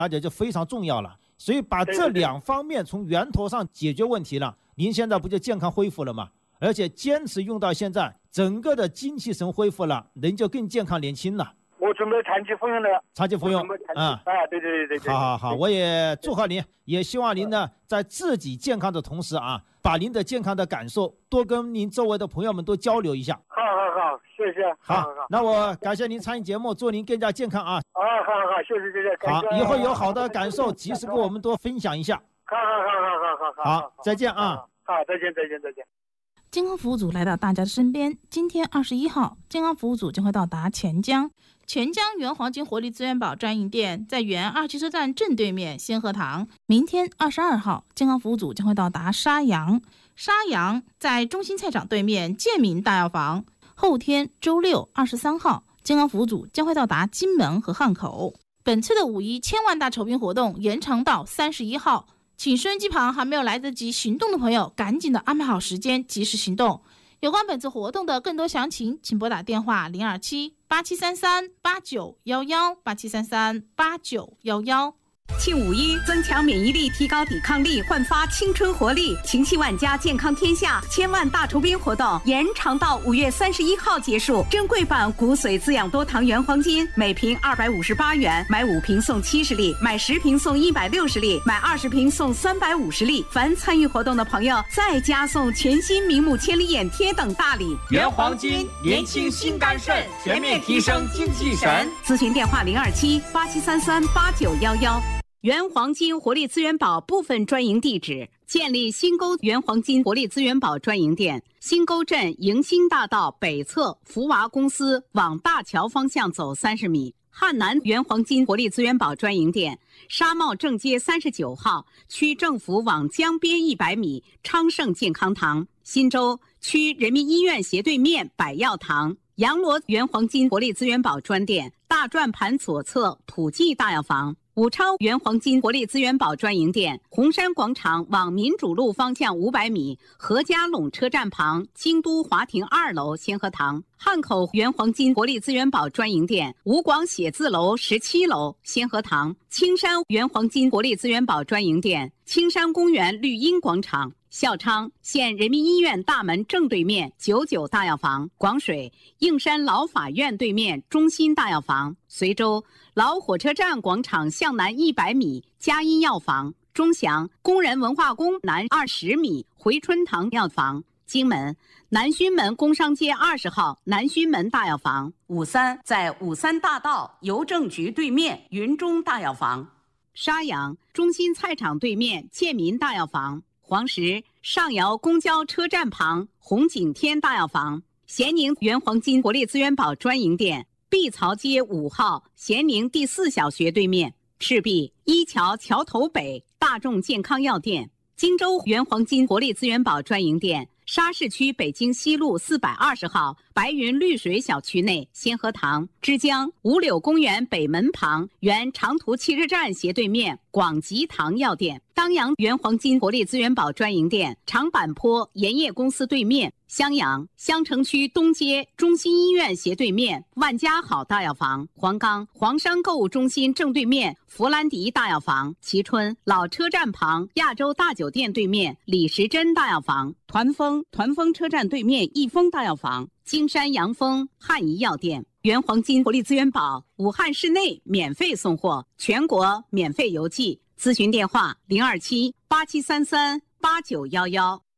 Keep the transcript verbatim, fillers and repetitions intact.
而且就非常重要了。所以把这两方面从源头上解决问题了，您现在不就健康恢复了吗？而且坚持用到现在，整个的精气神恢复了，人就更健康年轻了。 我准备长期服用了， 长期服用啊、嗯、啊，对对对对， 好好好，我也祝贺您，也希望您呢在自己健康的同时啊，把您的健康的感受多跟您周围的朋友们多交流一下。 好好好，谢谢。 好， 好好好， 那我感谢您参与节目，祝您更加健康啊。 啊，好好好，谢谢谢谢。 好，以后有好的感受及时跟我们多分享一下。 好好好好好好好，再见啊。 好，再见再见再见。 健康服务组来到大家的身边。今天二十一号，健康服务组将会到达钱江。钱江原黄金活力资源宝专营店在原二汽车站正对面先河堂。明天二十二号，健康服务组将会到达沙洋。沙洋在中心菜场对面建民大药房。后天周六二十三号，健康服务组将会到达金门和汉口。本次的五一千万大酬宾活动延长到三十一号。请收音机旁还没有来得及行动的朋友，赶紧的安排好时间，及时行动。有关本次活动的更多详情，请拨打电话零二七八七三三八九幺幺八七三三八九幺幺。 庆五一，增强免疫力，提高抵抗力，焕发青春活力。情系万家，健康天下千万大酬宾活动延长到五月三十一号结束。珍贵版骨髓滋养多糖原黄金每瓶二百五十八元，买五瓶送七十粒，买十瓶送一百六十粒，买二十瓶送三百五十粒。凡参与活动的朋友，再加送全新明目千里眼贴等大礼。 原黄金，年轻心肝肾，全面提升精气神。 咨询电话零二七八七三三八九幺幺。原黄金活力资源宝部分专营地址：建立新沟原黄金活力资源宝专营店，新沟镇迎新大道北侧福娃公司往大桥方向走三十米；汉南原黄金活力资源宝专营店，沙帽正街三十九号区政府往江边一百米昌盛健康堂；新洲区人民医院斜对面百药堂；阳罗原黄金活力资源宝专店，大转盘左侧普济大药房；武昌原黄金活力资源宝专营店，红山广场往民主路方向五百米何家垄车站旁京都华庭二楼先河堂；汉口原黄金活力资源宝专营店，吴广写字楼十七楼先河堂；青山原黄金活力资源宝专营店，青山公园绿荫广场；孝昌县人民医院大门正对面九九大药房；广水应山老法院对面中心大药房；随州老火车站广场向南一百米佳音药房；钟祥工人文化宫南二十米回春堂药房；荆门南圩门工商街二十号南圩门大药房；五三在五三大道邮政局对面云中大药房；沙洋中心菜场对面建民大药房；黄石上窑公交车站旁红景天大药房；咸宁原黄金活力资源宝专营店，碧槽街五号咸宁第四小学对面；赤壁一桥桥头北大众健康药店；荆州原黄金活力资源宝专营店，沙市区北京西路四百二十号白云绿水小区内先河堂；枝江五柳公园北门旁原长途汽车站斜对面广吉堂药店；当阳原黄金活力资源宝专营店，长坂坡盐业公司对面；襄阳襄城区东街中心医院斜对面万家好大药房；黄冈黄山购物中心正对面弗兰迪大药房；蕲春老车站旁亚洲大酒店对面李时珍大药房；团风团风车站对面益丰大药房；金山阳丰汉仪药店。原黄金活力资源宝武汉市内免费送货，全国免费邮寄。咨询电话零二七八七三三八九幺幺。